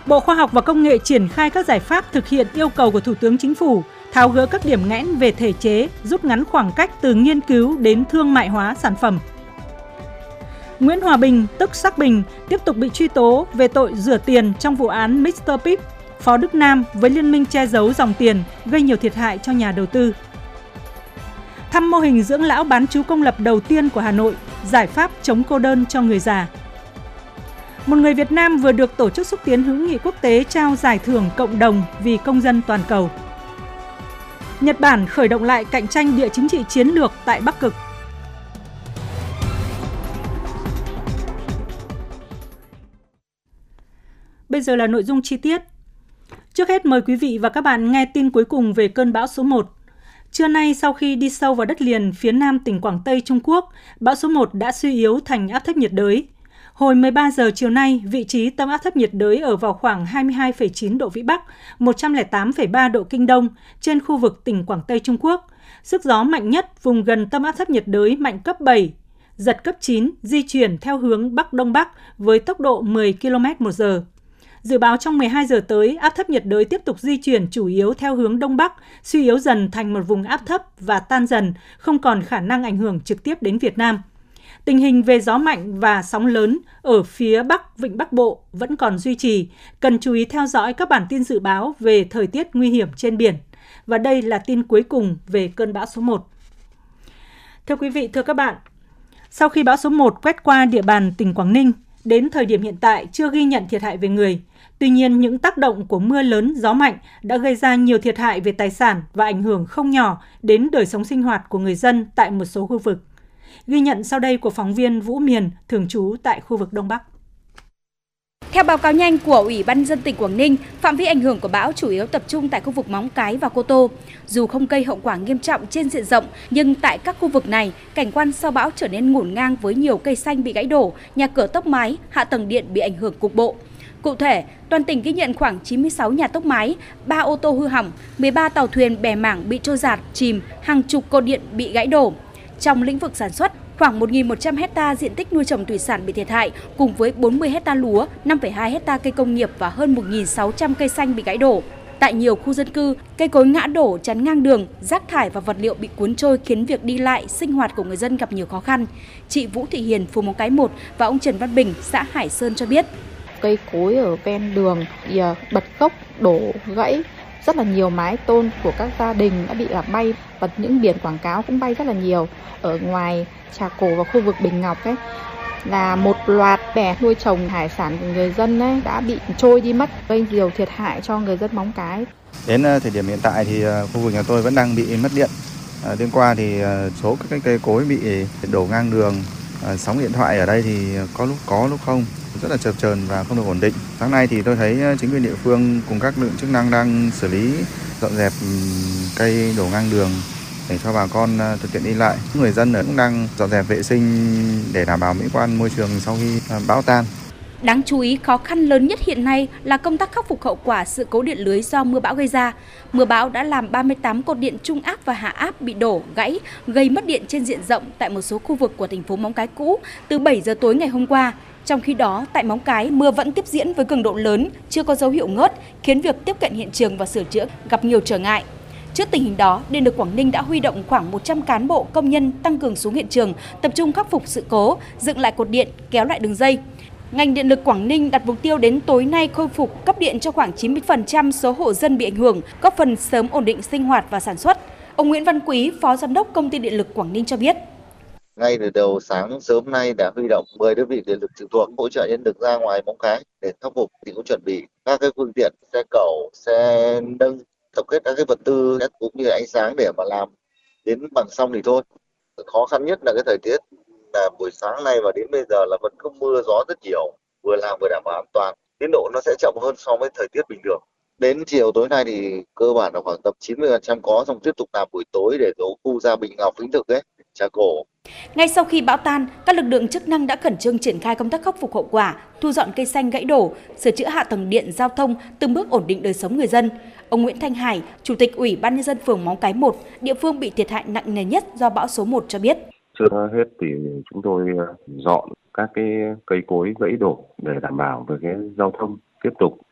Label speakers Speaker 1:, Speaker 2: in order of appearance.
Speaker 1: Bộ Khoa học và Công nghệ triển khai các giải pháp thực hiện yêu cầu của Thủ tướng Chính phủ, tháo gỡ các điểm nghẽn về thể chế, rút ngắn khoảng cách từ nghiên cứu đến thương mại hóa sản phẩm. Nguyễn Hòa Bình, tức Sắc Bình, tiếp tục bị truy tố về tội rửa tiền trong vụ án Mr. Pip, Phó Đức Nam với liên minh che giấu dòng tiền, gây nhiều thiệt hại cho nhà đầu tư. Thăm mô hình dưỡng lão bán trú công lập đầu tiên của Hà Nội, giải pháp chống cô đơn cho người già. Một người Việt Nam vừa được Tổ chức Xúc tiến Hữu nghị Quốc tế trao giải thưởng cộng đồng vì công dân toàn cầu. Nhật Bản khởi động lại cạnh tranh địa chính trị chiến lược tại Bắc Cực. Bây giờ là nội dung chi tiết. Trước hết mời quý vị và các bạn nghe tin cuối cùng về cơn bão số 1. Trưa nay, sau khi đi sâu vào đất liền phía nam tỉnh Quảng Tây Trung Quốc, bão số 1 đã suy yếu thành áp thấp nhiệt đới. Hồi 13 giờ chiều nay, vị trí tâm áp thấp nhiệt đới ở vào khoảng 22,9 độ Vĩ Bắc, 108,3 độ Kinh Đông trên khu vực tỉnh Quảng Tây Trung Quốc. Sức gió mạnh nhất vùng gần tâm áp thấp nhiệt đới mạnh cấp 7, giật cấp 9, di chuyển theo hướng Bắc Đông Bắc với tốc độ 10 km/h. Dự báo trong 12 giờ tới, áp thấp nhiệt đới tiếp tục di chuyển chủ yếu theo hướng Đông Bắc, suy yếu dần thành một vùng áp thấp và tan dần, không còn khả năng ảnh hưởng trực tiếp đến Việt Nam. Tình hình về gió mạnh và sóng lớn ở phía Bắc Vịnh Bắc Bộ vẫn còn duy trì, cần chú ý theo dõi các bản tin dự báo về thời tiết nguy hiểm trên biển. Và đây là tin cuối cùng về cơn bão số 1. Thưa quý vị, thưa các bạn, sau khi bão số 1 quét qua địa bàn tỉnh Quảng Ninh, đến thời điểm hiện tại chưa ghi nhận thiệt hại về người. Tuy nhiên, những tác động của mưa lớn, gió mạnh đã gây ra nhiều thiệt hại về tài sản và ảnh hưởng không nhỏ đến đời sống sinh hoạt của người dân tại một số khu vực. Ghi nhận sau đây của phóng viên Vũ Miền, thường trú tại khu vực Đông Bắc.
Speaker 2: Theo báo cáo nhanh của Ủy ban nhân dân tỉnh Quảng Ninh, phạm vi ảnh hưởng của bão chủ yếu tập trung tại khu vực Móng Cái và Cô Tô. Dù không gây hậu quả nghiêm trọng trên diện rộng, nhưng tại các khu vực này, cảnh quan sau bão trở nên ngổn ngang với nhiều cây xanh bị gãy đổ, nhà cửa tốc mái, hạ tầng điện bị ảnh hưởng cục bộ. Cụ thể, toàn tỉnh ghi nhận khoảng 96 nhà tốc mái, 3 ô tô hư hỏng, 13 tàu thuyền bè mảng bị trôi dạt, chìm, hàng chục cột điện bị gãy đổ. Trong lĩnh vực sản xuất, khoảng 1.100 hecta diện tích nuôi trồng thủy sản bị thiệt hại, cùng với 40 hecta lúa, 5,2 hecta cây công nghiệp và hơn 1.600 cây xanh bị gãy đổ. Tại nhiều khu dân cư, cây cối ngã đổ chắn ngang đường, rác thải và vật liệu bị cuốn trôi khiến việc đi lại, sinh hoạt của người dân gặp nhiều khó khăn. Chị Vũ Thị Hiền, phường Móng Cái 1 và ông Trần Văn Bình, xã Hải Sơn cho biết.
Speaker 3: Cây cối ở ven đường thì bật gốc, đổ, gãy. Rất là nhiều mái tôn của các gia đình đã bị làm bay và những biển quảng cáo cũng bay rất là nhiều. Ở ngoài Trà Cổ và khu vực Bình Ngọc ấy là một loạt bè nuôi trồng hải sản của người dân ấy đã bị trôi đi mất, gây nhiều thiệt hại cho người dân Móng Cái.
Speaker 4: Đến thời điểm hiện tại thì khu vực nhà tôi vẫn đang bị mất điện. Đêm qua thì số các cây cối bị đổ ngang đường, sóng điện thoại ở đây thì có lúc không, rất là chập chờn và không được ổn định. Sáng nay thì tôi thấy chính quyền địa phương cùng các lực lượng chức năng đang xử lý dọn dẹp cây đổ ngang đường để cho bà con thực hiện đi lại. Người dân cũng đang dọn dẹp vệ sinh để đảm bảo mỹ quan môi trường sau khi bão tan.
Speaker 2: Đáng chú ý, khó khăn lớn nhất hiện nay là công tác khắc phục hậu quả sự cố điện lưới do mưa bão gây ra. Mưa bão đã làm 38 cột điện trung áp và hạ áp bị đổ, gãy, gây mất điện trên diện rộng tại một số khu vực của thành phố Móng Cái cũ từ 7 giờ tối ngày hôm qua. Trong khi đó, tại Móng Cái, mưa vẫn tiếp diễn với cường độ lớn, chưa có dấu hiệu ngớt, khiến việc tiếp cận hiện trường và sửa chữa gặp nhiều trở ngại. Trước tình hình đó, Điện lực Quảng Ninh đã huy động khoảng 100 cán bộ công nhân tăng cường xuống hiện trường, tập trung khắc phục sự cố, dựng lại cột điện, kéo lại đường dây. Ngành Điện lực Quảng Ninh đặt mục tiêu đến tối nay khôi phục cấp điện cho khoảng 90% số hộ dân bị ảnh hưởng, góp phần sớm ổn định sinh hoạt và sản xuất. Ông Nguyễn Văn Quý, Phó Giám đốc Công ty Điện lực Quảng Ninh cho biết.
Speaker 5: Ngay từ đầu sáng sớm nay đã huy động 10 đơn vị điện lực trực thuộc hỗ trợ nhân lực ra ngoài Móng Cái để khắc phục, thì cũng chuẩn bị các cái phương tiện, xe cẩu, xe nâng, tập kết các cái vật tư cũng như ánh sáng để mà làm đến bằng xong thì thôi. Khó khăn nhất là cái thời tiết, là buổi sáng nay và đến bây giờ là vẫn có mưa gió rất nhiều, vừa làm vừa đảm bảo an toàn. Tiến độ nó sẽ chậm hơn so với thời tiết bình thường. Đến chiều tối nay thì cơ bản là khoảng tầm 90% có, xong tiếp tục làm buổi tối để đổ khu ra Bình Ngọc, Vĩnh Thực ấy, Trà Cổ.
Speaker 2: Ngay sau khi bão tan, các lực lượng chức năng đã khẩn trương triển khai công tác khắc phục hậu quả, thu dọn cây xanh gãy đổ, sửa chữa hạ tầng điện, giao thông, từng bước ổn định đời sống người dân. Ông Nguyễn Thanh Hải, Chủ tịch Ủy ban nhân dân phường Móng Cái 1, địa phương bị thiệt hại nặng nề nhất do bão số 1 cho biết.
Speaker 6: Chưa hết thì chúng tôi dọn các cái cây cối gãy đổ để đảm bảo về cái giao thông, tiếp tục